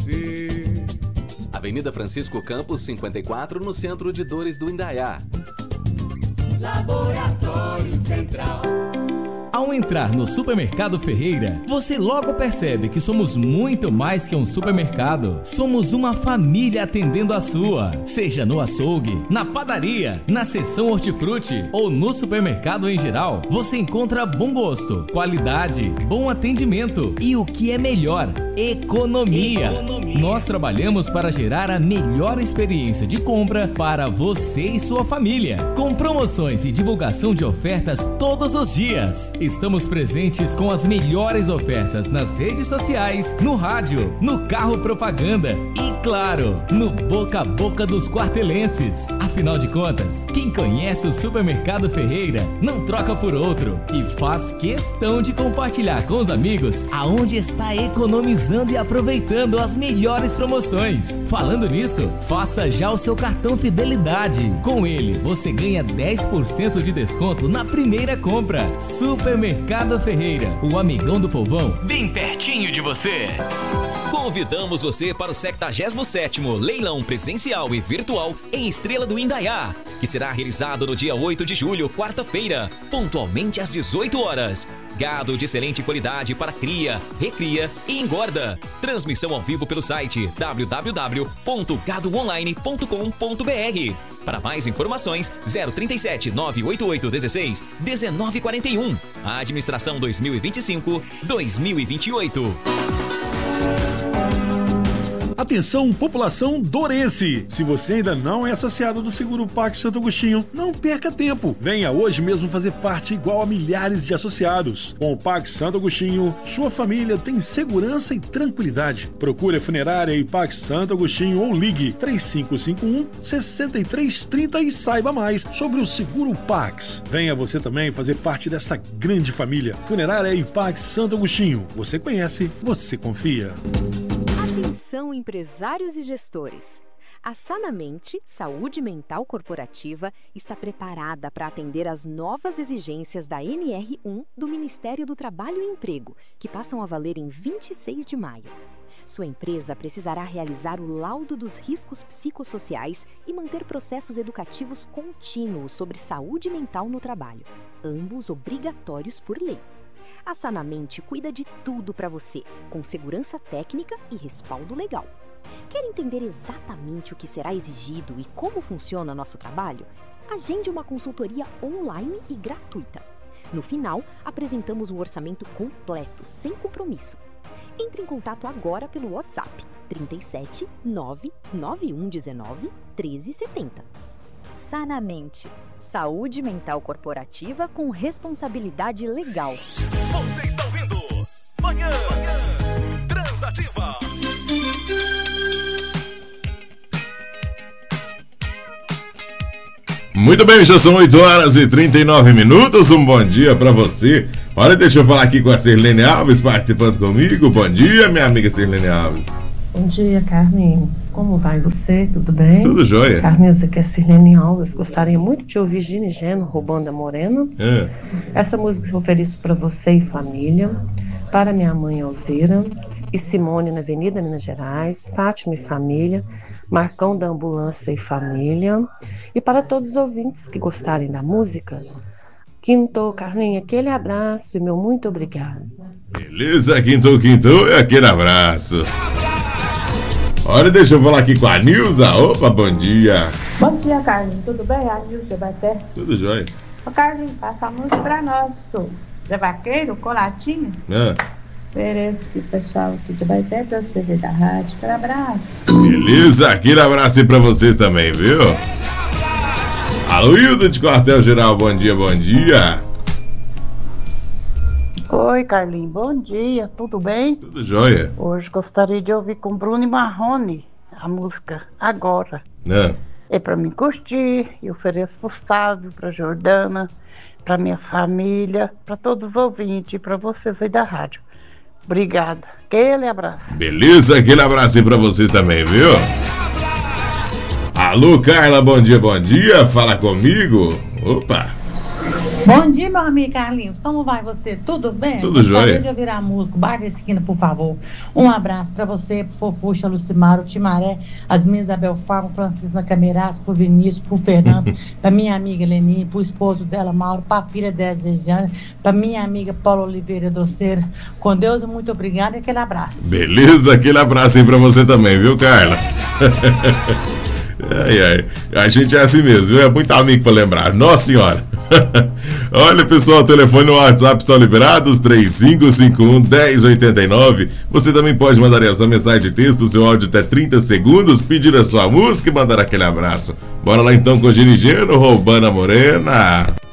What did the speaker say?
você. Avenida Francisco Campos, 54, no centro de Dores do Indaiá. Laboratório Central. Ao entrar no Supermercado Ferreira, você logo percebe que somos muito mais que um supermercado. Somos uma família atendendo a sua. Seja no açougue, na padaria, na seção hortifruti ou no supermercado em geral, você encontra bom gosto, qualidade, bom atendimento e o que é melhor, economia. Nós trabalhamos para gerar a melhor experiência de compra para você e sua família, com promoções e divulgação de ofertas todos os dias. Estamos presentes com as melhores ofertas nas redes sociais, no rádio, no carro propaganda e, claro, no boca a boca dos quartelenses. Afinal de contas, quem conhece o Supermercado Ferreira não troca por outro e faz questão de compartilhar com os amigos aonde está economizando e aproveitando as melhores promoções. Falando nisso, faça já o seu cartão Fidelidade. Com ele, você ganha 10% de desconto na primeira compra. Supermercado Ferreira, o amigão do povão, bem pertinho de você. Convidamos você para o 77º Leilão Presencial e Virtual em Estrela do Indaiá, que será realizado no dia 8 de julho, quarta-feira, pontualmente às 18 horas. Gado de excelente qualidade para cria, recria e engorda. Transmissão ao vivo pelo site www.gadoonline.com.br. Para mais informações, 037 988 16 1941. Administração 2025-2028. Atenção, população dourense! Se você ainda não é associado do Seguro Pax Santo Agostinho, não perca tempo. Venha hoje mesmo fazer parte igual a milhares de associados. Com o Pax Santo Agostinho, sua família tem segurança e tranquilidade. Procure a funerária e Pax Santo Agostinho ou ligue 3551-6330 e saiba mais sobre o Seguro Pax. Venha você também fazer parte dessa grande família. Funerária e Pax Santo Agostinho. Você conhece, você confia. Atenção, empresários e gestores! A Sanamente Saúde Mental Corporativa está preparada para atender às novas exigências da NR1 do Ministério do Trabalho e Emprego, que passam a valer em 26 de maio. Sua empresa precisará realizar o laudo dos riscos psicossociais e manter processos educativos contínuos sobre saúde mental no trabalho, ambos obrigatórios por lei. A Sanamente cuida de tudo para você, com segurança técnica e respaldo legal. Quer entender exatamente o que será exigido e como funciona nosso trabalho? Agende uma consultoria online e gratuita. No final, apresentamos um orçamento completo, sem compromisso. Entre em contato agora pelo WhatsApp 37 99119 1370. Sanamente. Saúde mental corporativa com responsabilidade legal. Você está ouvindo Manhã Transativa. Muito bem, já são 8 horas e 39 minutos. Um bom dia pra você. Olha, deixa eu falar aqui com a Sirlene Alves participando comigo. Bom dia, minha amiga Sirlene Alves. Bom dia, Carlinhos. Como vai você? Tudo bem? Tudo jóia. Carlinhos, aqui é Sirlene Alves. Gostaria muito de ouvir Gini Geno, Roubando a Morena. Essa música eu ofereço para você e família, para minha mãe Alzeira e Simone na Avenida Minas Gerais, Fátima e família, Marcão da Ambulância e família, e para todos os ouvintes que gostarem da música. Quinto, Carlinhos, aquele abraço e meu muito obrigado. Beleza, Quinto, aquele abraço. Olha, deixa eu falar aqui com a Nilza. Opa, bom dia. Bom dia, Carlinhos. Tudo bem? A Nilza Baté. Tudo jóia. Ô, Carlinhos, passa a música pra nós. Zé Vaqueiro, Colatinho. Ofereço que o pessoal aqui de Baté pra você ver da rádio. Aquele abraço. Beleza, aquele abraço aí pra vocês também, viu? Alô, Hilda de Quartel Geral, bom dia, bom dia. Oi, Carlinhos, bom dia, tudo bem? Tudo jóia. Hoje gostaria de ouvir com Bruno e Marrone a música Agora. É pra mim curtir e ofereço pro Fábio, pra Jordana, pra minha família, pra todos os ouvintes e pra vocês aí da rádio. Obrigada, aquele abraço. Beleza, aquele abraço aí pra vocês também, viu? Alô, Carla, bom dia, fala comigo. Opa. Bom dia, meu amigo Carlinhos. Como vai você? Tudo bem? Tudo jóia. Gostaria de ouvir a música Bar da Esquina, por favor. Um abraço pra você, pro Fofuxa, Lucimar, o Timaré, as minhas da Belfarma, Francisco na Cameiraço, pro Vinícius, pro Fernando, pra minha amiga Leni, pro esposo dela, Mauro, pra filha dela, Zejane, pra minha amiga Paula Oliveira Doceira. Com Deus, muito obrigada e aquele abraço. Beleza, aquele abraço aí pra você também, viu, Carla? Ai, a gente é assim mesmo, viu? É muito amigo pra lembrar. Nossa Senhora! Olha, pessoal, o telefone no WhatsApp estão liberados, 3551-1089. Você também pode mandar aí a sua mensagem de texto, seu áudio até 30 segundos, pedir a sua música e mandar aquele abraço. Bora lá então com o Gini Geno, Roubando a Morena.